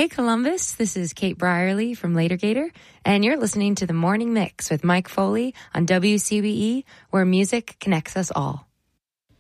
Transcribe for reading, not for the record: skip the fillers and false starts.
Hey, Columbus, this is Kate Brierly from Latergator, and you're listening to The Morning Mix with Mike Foley on WCBE, where music connects us all.